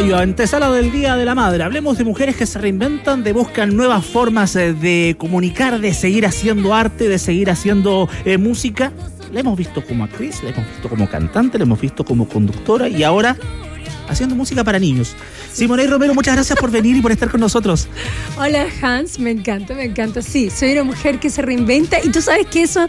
mayo, antesala del Día de la Madre. Hablemos de mujeres que se reinventan, de buscan nuevas formas de comunicar, de seguir haciendo arte, de seguir haciendo música. La hemos visto como actriz, la hemos visto como cantante, la hemos visto como conductora y ahora haciendo música para niños. Simoney Romero, muchas gracias por venir y por estar con nosotros. Hola Hans, me encanta. Sí, soy una mujer que se reinventa y tú sabes que eso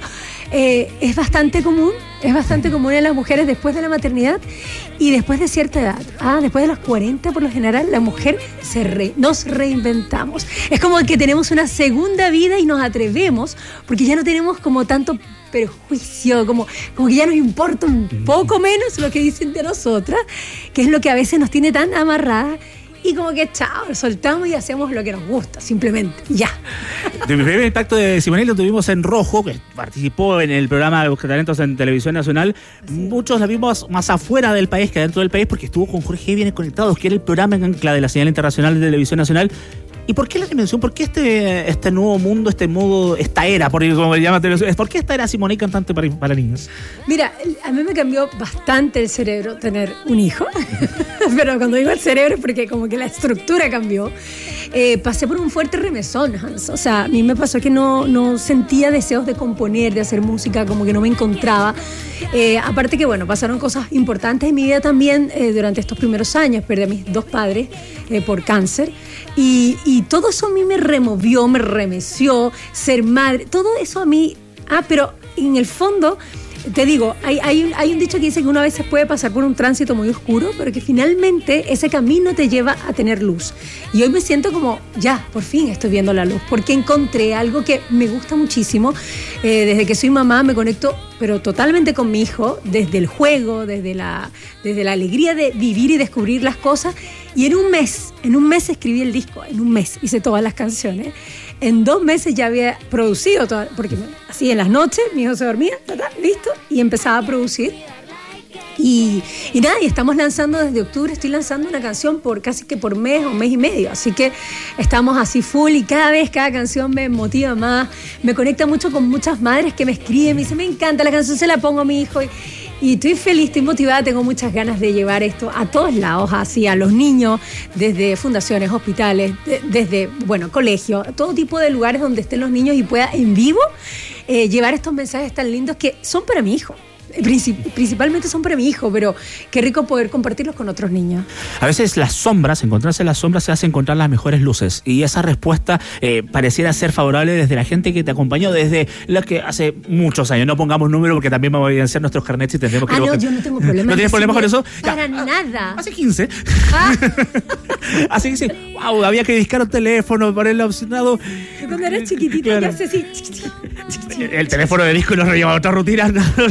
es bastante común. Es bastante común en las mujeres después de la maternidad y después de cierta edad. Después de los 40, por lo general, la mujer nos reinventamos. Es como que tenemos una segunda vida y nos atrevemos porque ya no tenemos como tanto perjuicio, como que ya nos importa un poco menos lo que dicen de nosotras, que es lo que a veces nos tiene tan amarradas. Y como que chao, soltamos y hacemos lo que nos gusta, simplemente, ya. El primer impacto de Simoney lo tuvimos en Rojo, que participó en el programa Busca Talentos en Televisión Nacional. Sí. Muchos la vimos más afuera del país que adentro del país, porque estuvo con Jorge Bienes Conectados, que era el programa en ancla de la señal internacional de Televisión Nacional. ¿Y por qué la dimensión? ¿Por qué este nuevo mundo, esta era, por qué esta era Simoney cantante para niños? Mira, a mí me cambió bastante el cerebro tener un hijo, pero cuando digo el cerebro es porque como que la estructura cambió. Pasé por un fuerte remesón, Hans. O sea, a mí me pasó que no sentía deseos de componer, de hacer música, como que no me encontraba. Aparte que, bueno, pasaron cosas importantes en mi vida también durante estos primeros años. Perdí a mis dos padres por cáncer y todo eso a mí me removió, me remeció, ser madre, todo eso a mí. Pero en el fondo, te digo, hay un dicho que dice que uno a veces puede pasar por un tránsito muy oscuro, pero que finalmente ese camino te lleva a tener luz. Y hoy me siento como, ya, por fin estoy viendo la luz, porque encontré algo que me gusta muchísimo. Desde que soy mamá me conecto, pero totalmente con mi hijo, desde el juego, desde la alegría de vivir y descubrir las cosas. Y en un mes escribí el disco, en un mes hice todas las canciones. En 2 meses ya había producido todo, porque así en las noches mi hijo se dormía, listo, y empezaba a producir. Y nada, y estamos lanzando desde octubre, estoy lanzando una canción casi que por mes o mes y medio, así que estamos así full y cada canción me motiva más, me conecta mucho con muchas madres que me escriben, me dicen, me encanta la canción, se la pongo a mi hijo y estoy feliz, estoy motivada, tengo muchas ganas de llevar esto a todos lados, así a los niños, desde fundaciones, hospitales, desde, colegios, todo tipo de lugares donde estén los niños y pueda en vivo llevar estos mensajes tan lindos que son para mi hijo. Principalmente son para mi hijo, pero qué rico poder compartirlos con otros niños. A veces encontrarse en las sombras se hace encontrar las mejores luces y esa respuesta pareciera ser favorable desde la gente que te acompañó desde los que hace muchos años, no pongamos número porque también vamos a evidenciar nuestros carnets y tendremos que... No, yo no tengo problemas. ¿No tienes problemas con eso? Para nada. Hace 15. Así que sí, wow, había que discar un teléfono, ponerlo opcionado. Cuando eras chiquitita, claro. Ya sé, sí. El teléfono de disco nos llevaba a otra rutina,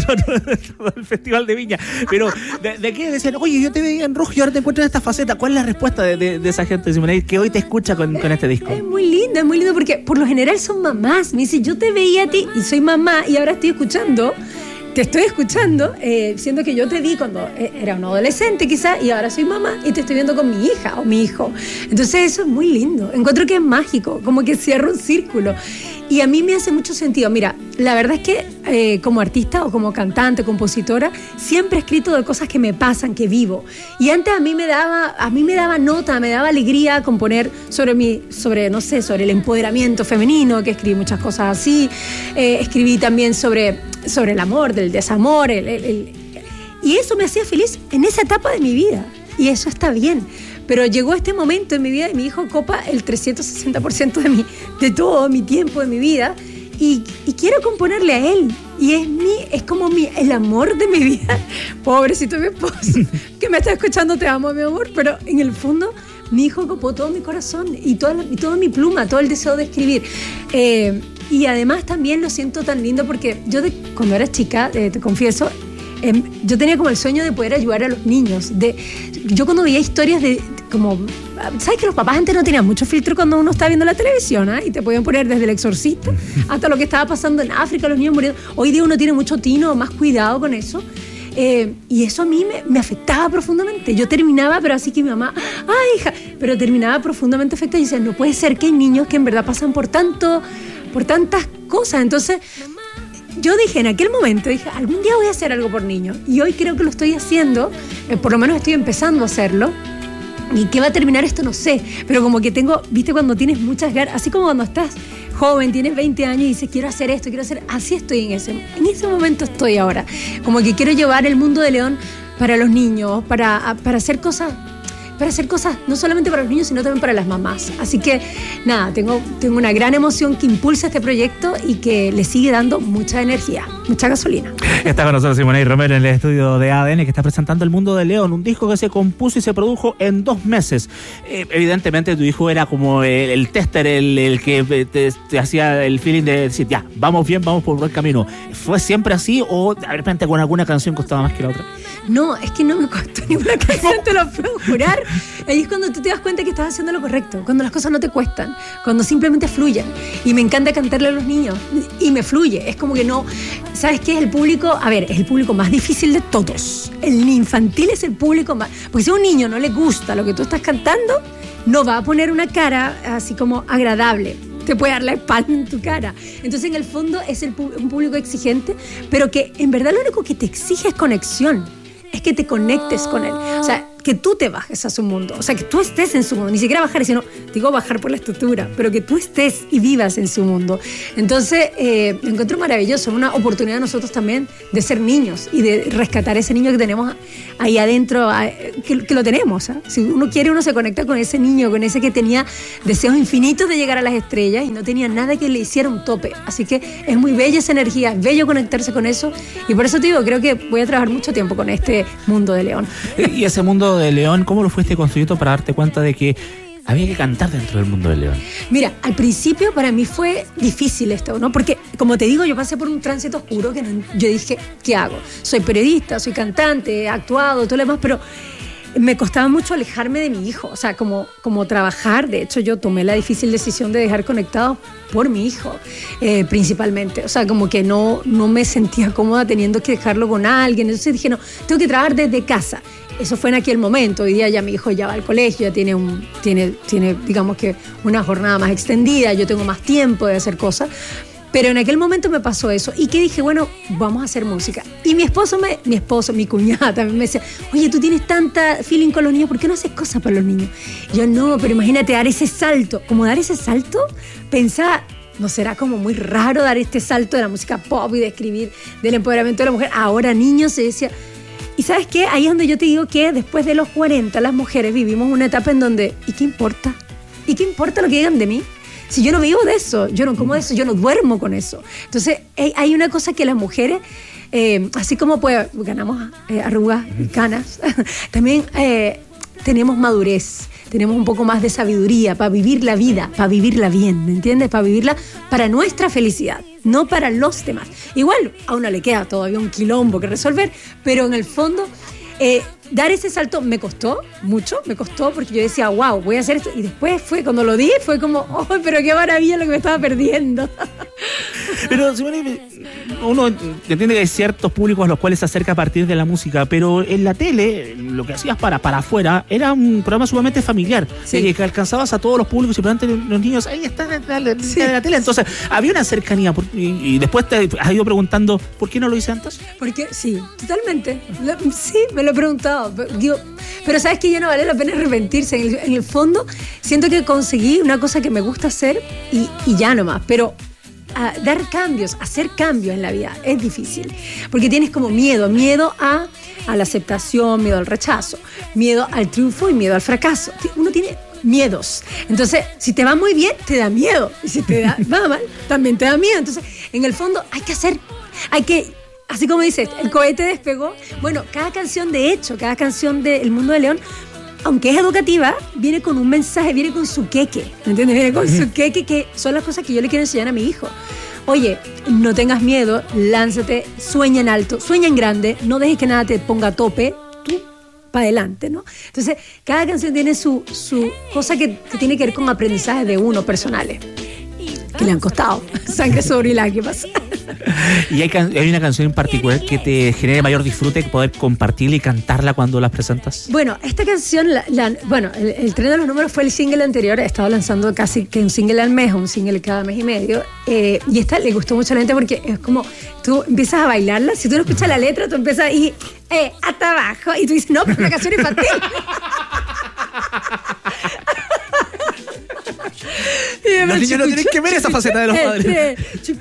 el Festival de Viña. Pero, ¿de qué decían? Oye, yo te veía en Rojo y ahora te encuentro en esta faceta. ¿Cuál es la respuesta de esa gente, Simoney, que hoy te escucha con este disco? Es muy lindo porque por lo general son mamás. Me dicen, yo te veía a ti y soy mamá y ahora te estoy escuchando, siendo que yo te vi cuando era un adolescente quizás y ahora soy mamá y te estoy viendo con mi hija o mi hijo. Entonces eso es muy lindo. Encuentro que es mágico, como que cierra un círculo. Y a mí me hace mucho sentido. Mira, la verdad es que como artista o como cantante, compositora, siempre he escrito de cosas que me pasan, que vivo. Y antes a mí me daba nota, me daba alegría componer sobre el empoderamiento femenino, que escribí muchas cosas así. Escribí también sobre el amor, del desamor. Y eso me hacía feliz en esa etapa de mi vida. Y eso está bien. Pero llegó este momento en mi vida y mi hijo copa el 360% de todo mi tiempo, de mi vida. Y quiero componerle a él. Y es como el amor de mi vida. Pobrecito mi esposo, que me está escuchando, te amo, mi amor. Pero en el fondo, mi hijo copó todo mi corazón y toda mi pluma, todo el deseo de escribir. Y además también lo siento tan lindo porque yo cuando era chica, te confieso, yo tenía como el sueño de poder ayudar a los niños. Yo cuando veía historias ¿sabes que los papás antes no tenían mucho filtro cuando uno estaba viendo la televisión? Y te podían poner desde El Exorcista hasta lo que estaba pasando en África, los niños muriendo. Hoy día uno tiene mucho tino, más cuidado con eso. Y eso a mí me afectaba profundamente. Yo terminaba, pero así que mi mamá, ¡ay, hija! Pero terminaba profundamente afectada y decía, no puede ser que hay niños que en verdad pasan por tantas cosas. Entonces, yo dije en aquel momento, algún día voy a hacer algo por niños. Y hoy creo que lo estoy haciendo, por lo menos estoy empezando a hacerlo. ¿Y qué va a terminar esto? No sé, pero como que tengo, viste, cuando tienes muchas ganas, así como cuando estás joven, tienes 20 años y dices, quiero hacer esto, quiero hacer, así estoy en ese momento estoy ahora. Como que quiero llevar el mundo de León para los niños, para hacer cosas no solamente para los niños, sino también para las mamás. Así que, nada, tengo una gran emoción que impulsa este proyecto y que le sigue dando mucha energía, mucha gasolina. Está con nosotros Simonetti Romero en el estudio de ADN, que está presentando El Mundo de León, un disco que se compuso y se produjo en 2 meses. Evidentemente tu hijo era como el tester, el que te hacía el feeling de decir, ya, vamos bien, vamos por buen camino. ¿Fue siempre así o de repente con alguna canción costaba más que la otra? No, es que no me costó ninguna canción, te lo puedo jurar. Ahí es cuando tú te das cuenta que estás haciendo lo correcto, cuando las cosas no te cuestan, cuando simplemente fluyen. Y me encanta cantarle a los niños y me fluye. Es como que no, ¿sabes qué? Es el público, a ver, es el público más difícil de todos. El infantil es el público más, porque si a un niño no le gusta lo que tú estás cantando, no va a poner una cara así como agradable. Te puede dar la espalda en tu cara. Entonces, en el fondo, es un público exigente, pero que en verdad lo único que te exige es conexión. Es que te conectes con él. O sea, que tú te bajes a su mundo. O sea, que tú estés en su mundo. Ni siquiera bajar, sino, digo bajar por la estructura, pero que tú estés y vivas en su mundo. Entonces, lo encuentro maravilloso. Una oportunidad nosotros también de ser niños y de rescatar ese niño que tenemos ahí adentro, que lo tenemos. ¿Eh? Si uno quiere, uno se conecta con ese niño, con ese que tenía deseos infinitos de llegar a las estrellas y no tenía nada que le hiciera un tope. Así que es muy bella esa energía, es bello conectarse con eso. Y por eso te digo, creo que voy a trabajar mucho tiempo con este mundo de León. Y ese mundo de León, ¿cómo lo fuiste construyendo para darte cuenta de que había que cantar dentro del mundo de León? Mira, al principio para mí fue difícil esto, ¿no? Porque, como te digo, yo pasé por un tránsito oscuro que yo dije, ¿qué hago? Soy periodista, soy cantante, he actuado, todo lo demás, pero me costaba mucho alejarme de mi hijo, o sea, como trabajar. De hecho, yo tomé la difícil decisión de dejar conectado por mi hijo, principalmente. O sea, como que no me sentía cómoda teniendo que dejarlo con alguien. Entonces dije, no, tengo que trabajar desde casa. Eso fue en aquel momento. Hoy día ya mi hijo ya va al colegio, ya tiene digamos que una jornada más extendida, yo tengo más tiempo de hacer cosas. Pero en aquel momento me pasó eso. Y que dije, bueno, vamos a hacer música. Y mi cuñada también me decía, oye, tú tienes tanta feeling con los niños, ¿por qué no haces cosas para los niños? Y yo, no, pero imagínate dar ese salto. Como dar ese salto, pensaba, ¿no será como muy raro dar este salto de la música pop y de escribir del empoderamiento de la mujer? Ahora niños, se decía. Y ¿sabes qué? Ahí es donde yo te digo que después de los 40, las mujeres vivimos una etapa en donde, ¿y qué importa? ¿Y qué importa lo que digan de mí? Si yo no vivo de eso, yo no como de eso, yo no duermo con eso. Entonces, hay una cosa que las mujeres, así como pues, ganamos arrugas, canas, también tenemos madurez, tenemos un poco más de sabiduría para vivir la vida, para vivirla bien, ¿me entiendes? Para vivirla para nuestra felicidad, no para los demás. Igual, a uno le queda todavía un quilombo que resolver, pero en el fondo, dar ese salto me costó mucho, porque yo decía, wow, voy a hacer esto. Y después cuando lo di, fue como, oh, pero qué maravilla lo que me estaba perdiendo. Pero, Simone, uno entiende que hay ciertos públicos a los cuales se acerca a partir de la música, pero en la tele, lo que hacías para afuera, era un programa sumamente familiar, sí, que alcanzabas a todos los públicos y por tanto los niños, ahí están en la tele. Entonces, había una cercanía y después te has ido preguntando, ¿por qué no lo hice antes? Porque, sí, totalmente. Sí, me lo he preguntado. Pero sabes que ya no vale la pena arrepentirse. En el fondo, siento que conseguí una cosa que me gusta hacer y ya nomás. Pero dar cambios, hacer cambios en la vida es difícil. Porque tienes como miedo a la aceptación, miedo al rechazo, miedo al triunfo y miedo al fracaso. Uno tiene miedos. Entonces, si te va muy bien, te da miedo. Y si te va mal, también te da miedo. Entonces, en el fondo, hay que así como dices, el cohete despegó. Bueno, cada canción de El Mundo de León, aunque es educativa, viene con un mensaje, viene con su queque, ¿me entiendes? Viene con su queque, que son las cosas que yo le quiero enseñar a mi hijo. Oye, no tengas miedo, lánzate, sueña en alto, sueña en grande, no dejes que nada te ponga a tope, tú para adelante, ¿no? Entonces, cada canción tiene su cosa que tiene que ver con aprendizajes de uno personales, que le han costado sangre, sobre y lágrimas. ¿Y hay una canción en particular que te genere mayor disfrute, poder compartirla y cantarla cuando las presentas? Bueno, esta canción, el Tren de los Números fue el single anterior. He estado lanzando casi que un single al mes, un single cada mes y medio. Y esta le gustó mucho a la gente porque es como, tú empiezas a bailarla. Si tú no escuchas la letra, tú empiezas a ir hasta abajo y tú dices, no, pero es una canción infantil. los niños no tienen que ver esa faceta de los padres.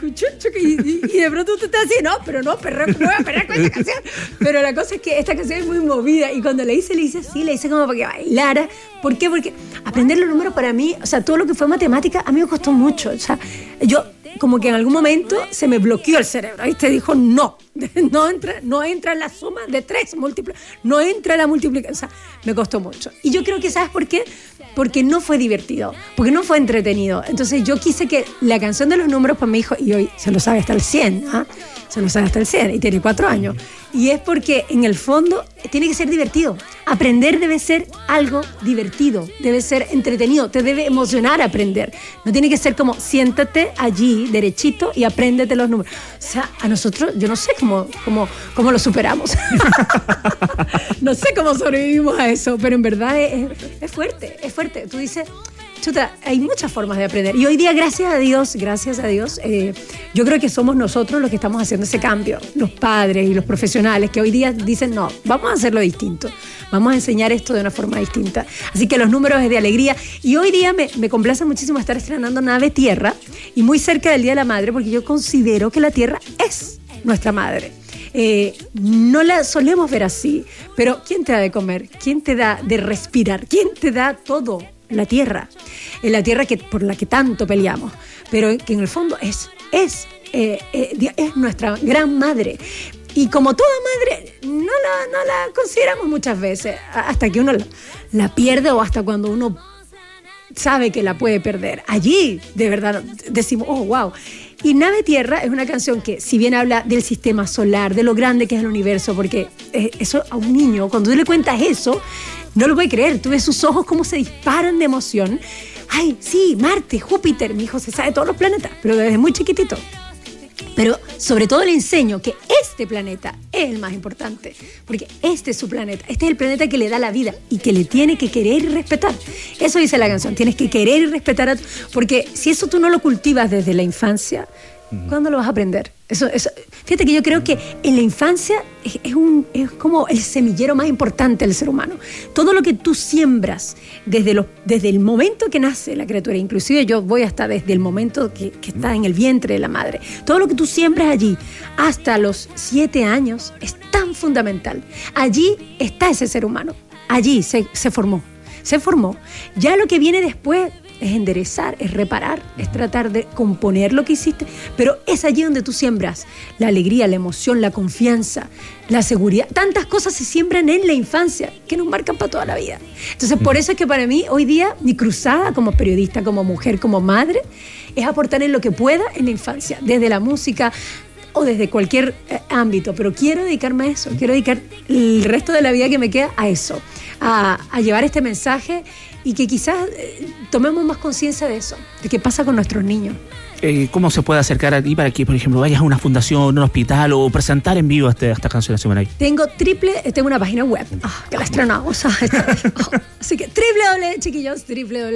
Y de pronto tú estás así, no, pero no, perreo, no voy a perrear con esta canción. Pero la cosa es que esta canción es muy movida y cuando le hice así, le hice como para que bailara. ¿Por qué? Porque aprender los números para mí, o sea, todo lo que fue matemática, a mí me costó mucho. O sea, yo como que en algún momento se me bloqueó el cerebro, ¿viste? Dijo, no entra la suma de 3 múltiples, no entra la multiplicación. O sea, me costó mucho. Y yo creo que, ¿sabes por qué? Porque no fue divertido, porque no fue entretenido. Entonces yo quise que la canción de los números para mi hijo, y hoy se lo sabe hasta el 100, ¿ah? Se lo sabe hasta el 100 y tiene 4 años. Y es porque en el fondo tiene que ser divertido. Aprender debe ser algo divertido, debe ser entretenido, te debe emocionar aprender. No tiene que ser como siéntate allí derechito y apréndete los números. O sea, a nosotros, yo no sé cómo lo superamos. No sé cómo sobrevivimos a eso, pero en verdad es fuerte, es fuerte. Tú dices, chuta, hay muchas formas de aprender. Y hoy día, gracias a Dios, yo creo que somos nosotros los que estamos haciendo ese cambio. Los padres y los profesionales que hoy día dicen, no, vamos a hacerlo distinto. Vamos a enseñar esto de una forma distinta. Así que los números es de alegría. Y hoy día me complace muchísimo estar estrenando Nave Tierra y muy cerca del Día de la Madre, porque yo considero que la Tierra es nuestra madre. No la solemos ver así, pero ¿quién te da de comer? ¿Quién te da de respirar? ¿Quién te da todo? La tierra por la que tanto peleamos, pero que en el fondo es nuestra gran madre. Y como toda madre, no la consideramos muchas veces, hasta que uno la pierde o hasta cuando uno sabe que la puede perder. Allí, de verdad, decimos, oh, wow. Y Nave Tierra es una canción que, si bien habla del sistema solar, de lo grande que es el universo, porque eso a un niño, cuando tú le cuentas eso, no lo puede creer. Tú ves sus ojos cómo se disparan de emoción. Ay, sí, Marte, Júpiter, mi hijo se sabe todos los planetas, pero desde muy chiquitito. Pero sobre todo le enseño que este planeta es el más importante, porque este es su planeta, este es el planeta que le da la vida y que le tiene que querer y respetar. Eso dice la canción, tienes que querer y respetar, porque si eso tú no lo cultivas desde la infancia, ¿cuándo lo vas a aprender? Eso, fíjate que yo creo que en la infancia es como el semillero más importante del ser humano. Todo lo que tú siembras desde el momento que nace la criatura, inclusive yo voy hasta desde el momento que está en el vientre de la madre, todo lo que tú siembras allí hasta los 7 años es tan fundamental. Allí está ese ser humano, allí se formó. Ya lo que viene después es enderezar, es reparar, es tratar de componer lo que hiciste, pero es allí donde tú siembras la alegría, la emoción, la confianza, la seguridad. Tantas cosas se siembran en la infancia que nos marcan para toda la vida. Entonces, por eso es que para mí, hoy día, mi cruzada como periodista, como mujer, como madre, es aportar en lo que pueda en la infancia, desde la música o desde cualquier ámbito, pero quiero dedicarme a eso, quiero dedicar el resto de la vida que me queda a eso, a llevar este mensaje y que quizás tomemos más conciencia de eso, de qué pasa con nuestros niños. ¿Cómo se puede acercar a ti para que, por ejemplo, vayas a una fundación, un hospital o presentar en vivo estas canciones, Simonaid? Tengo una página web que la estrenamos. Así que chiquillos,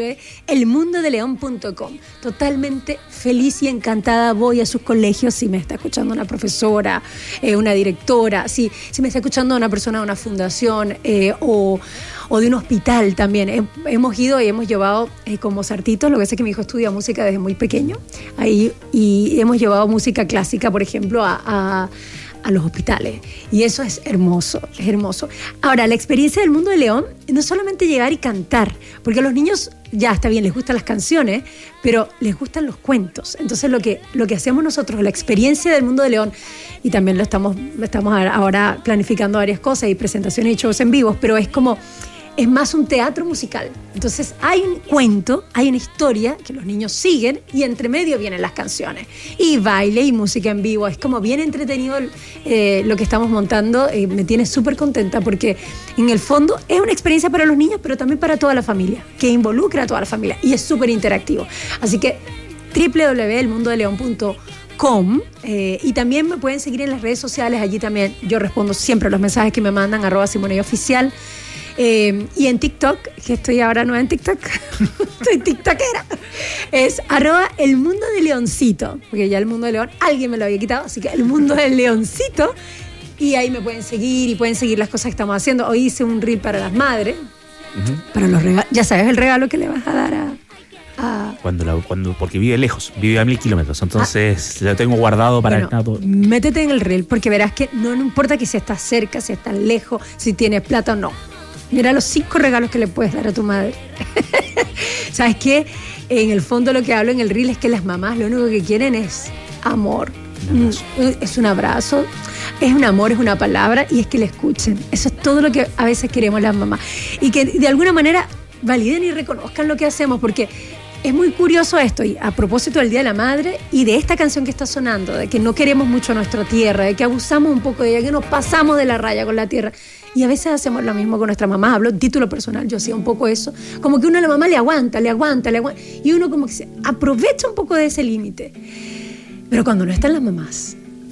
www.elmundodeleon.com. Totalmente feliz y encantada voy a sus colegios si me está escuchando una profesora, una directora, si me está escuchando una persona de una fundación o de un hospital también. Hemos ido y hemos llevado con Mozartitos, lo que pasa es que mi hijo estudia música desde muy pequeño, ahí, y hemos llevado música clásica, por ejemplo, a los hospitales. Y eso es hermoso, es hermoso. Ahora, la experiencia del Mundo de León no es solamente llegar y cantar, porque a los niños ya está bien, les gustan las canciones, pero les gustan los cuentos. Entonces lo que hacemos nosotros, la experiencia del Mundo de León, y también lo estamos ahora planificando varias cosas y presentaciones y shows en vivos, pero es más un teatro musical. Entonces hay un cuento, hay una historia que los niños siguen y entre medio vienen las canciones. Y baile y música en vivo. Es como bien entretenido lo que estamos montando. Me tiene súper contenta porque en el fondo es una experiencia para los niños, pero también para toda la familia, que involucra a toda la familia y es súper interactivo. Así que www.elmundodeleon.com y también me pueden seguir en las redes sociales. Allí también yo respondo siempre a los mensajes que me mandan, @SimonaidOficial. Y en TikTok, que estoy ahora nueva en TikTok, soy tiktokera, es @elmundodeleoncito, porque ya el Mundo de León alguien me lo había quitado, así que el Mundo del Leoncito, y ahí me pueden seguir y pueden seguir las cosas que estamos haciendo. Hoy hice un reel para las madres, para los regalos. Ya sabes el regalo que le vas a dar Porque vive lejos, vive a 1000 kilómetros, entonces lo tengo guardado para el nato. Métete en el reel, porque verás que no importa que si estás cerca, si estás lejos, si tienes plata o no. Mira los 5 regalos que le puedes dar a tu madre. ¿Sabes qué? En el fondo lo que hablo en el reel es que las mamás lo único que quieren es amor. Es un abrazo, es un amor, es una palabra, y es que le escuchen. Eso es todo lo que a veces queremos las mamás. Y que de alguna manera validen y reconozcan lo que hacemos, porque es muy curioso esto. Y a propósito del Día de la Madre y de esta canción que está sonando, de que no queremos mucho a nuestra tierra, de que abusamos un poco de ella, que nos pasamos de la raya con la tierra. Y a veces hacemos lo mismo con nuestra mamá. Hablo en título personal, yo hacía un poco eso. Como que uno a la mamá le aguanta. Y uno como que se aprovecha un poco de ese límite. Pero cuando no están las mamás,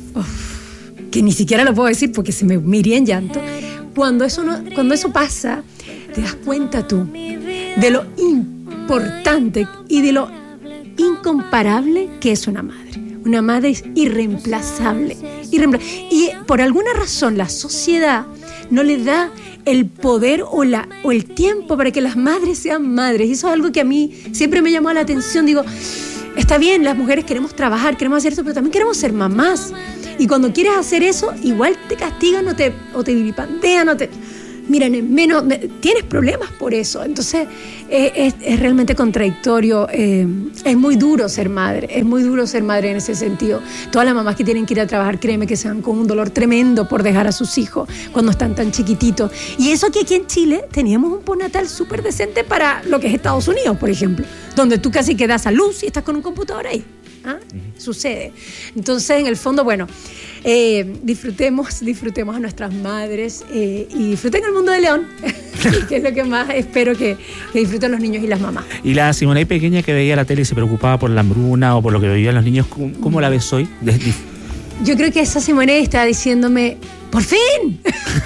que ni siquiera lo puedo decir porque se me iría en llanto, cuando eso pasa, te das cuenta tú de lo importante y de lo incomparable que es una madre. Una madre es irreemplazable. Y por alguna razón la sociedad no le da el poder o el tiempo para que las madres sean madres. Y eso es algo que a mí siempre me llamó la atención. Digo, está bien, las mujeres queremos trabajar, queremos hacer eso, pero también queremos ser mamás. Y cuando quieres hacer eso, igual te castigan o te vilipendian o te miran en menos. Tienes problemas por eso. Entonces, es realmente contradictorio. Es muy duro ser madre. Es muy duro ser madre en ese sentido. Todas las mamás que tienen que ir a trabajar, créeme que se van con un dolor tremendo por dejar a sus hijos cuando están tan chiquititos. Y eso que aquí en Chile teníamos un postnatal súper decente para lo que es Estados Unidos, por ejemplo, donde tú casi que das a luz y estás con un computador ahí. Sucede. Entonces, en el fondo, bueno, disfrutemos a nuestras madres y disfruten el mundo de León, que es lo que más espero que disfruten los niños y las mamás. Y la Simonei pequeña que veía la tele y se preocupaba por la hambruna o por lo que vivían los niños, ¿cómo la ves hoy? Yo creo que esa Simonei está diciéndome, ¡por fin!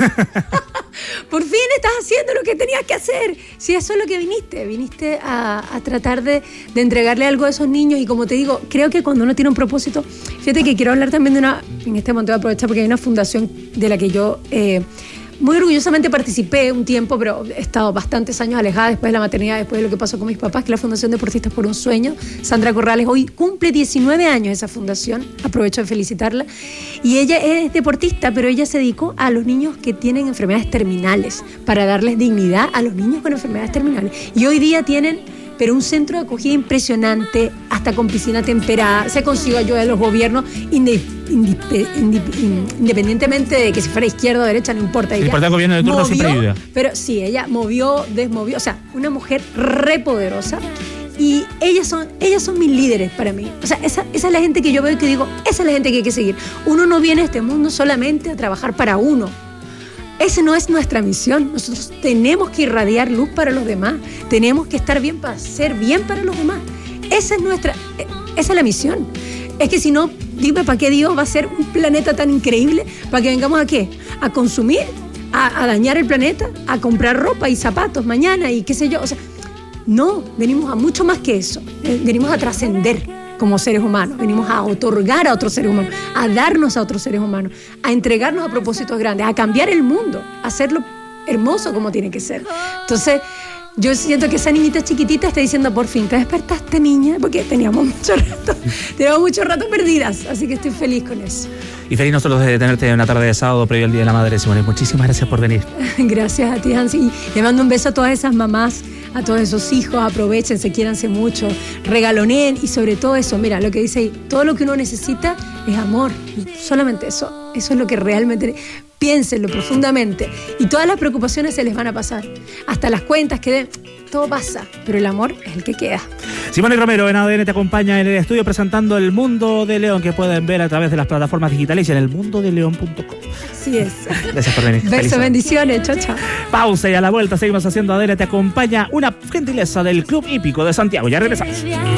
Por fin estás haciendo lo que tenías que hacer. Si eso es lo que viniste a tratar de entregarle algo a esos niños. Y como te digo, creo que cuando uno tiene un propósito, fíjate que quiero hablar también en este momento voy a aprovechar porque hay una fundación de la que yo muy orgullosamente participé un tiempo, pero he estado bastantes años alejada después de la maternidad, después de lo que pasó con mis papás, que es la Fundación Deportistas por un Sueño. Sandra Corrales hoy cumple 19 años esa fundación, aprovecho de felicitarla. Y ella es deportista, pero ella se dedicó a los niños que tienen enfermedades terminales, para darles dignidad a los niños con enfermedades terminales. Y hoy día tienen pero un centro de acogida impresionante, hasta con piscina temperada. Se consiguió ayuda de los gobiernos, independientemente de que si fuera izquierda o derecha, no importa. El gobierno de turno siempre ayuda. Pero sí, ella desmovió, o sea, una mujer re poderosa. Y ellas son mis líderes para mí. O sea, esa es la gente que yo veo y que digo, esa es la gente que hay que seguir. Uno no viene a este mundo solamente a trabajar para uno. Esa no es nuestra misión. Nosotros tenemos que irradiar luz para los demás. Tenemos que estar bien para ser bien para los demás. Esa es la misión. Es que si no, dime para qué Dios va a ser un planeta tan increíble para que vengamos a qué, a consumir, a dañar el planeta, a comprar ropa y zapatos mañana y qué sé yo. O sea, no, venimos a mucho más que eso. Venimos a trascender como seres humanos, venimos a otorgar a otros seres humanos, a darnos a otros seres humanos, a entregarnos a propósitos grandes, a cambiar el mundo, a hacerlo hermoso como tiene que ser. Entonces, yo siento que esa niñita chiquitita está diciendo, por fin te despertaste, niña, porque teníamos mucho rato perdidas, así que estoy feliz con eso. Y feliz nosotros de tenerte en una tarde de sábado previo al Día de la Madre, Simonei. Muchísimas gracias por venir. Gracias a ti, Hansi. Y le mando un beso a todas esas mamás, a todos esos hijos. Aprovechense, quiéranse mucho, regaloneen y sobre todo eso, mira, lo que dice ahí, todo lo que uno necesita es amor. Solamente eso es lo que realmente... Piénsenlo profundamente y todas las preocupaciones se les van a pasar. Hasta las cuentas que den, todo pasa, pero el amor es el que queda. Simonei Romero en ADN te acompaña en el estudio presentando El Mundo de León, que pueden ver a través de las plataformas digitales y en elmundodeleon.com. Así es. Gracias por venir. Besos, bendiciones, chao, chao. Pausa y a la vuelta seguimos haciendo ADN te acompaña, una gentileza del Club Hípico de Santiago. Ya regresamos.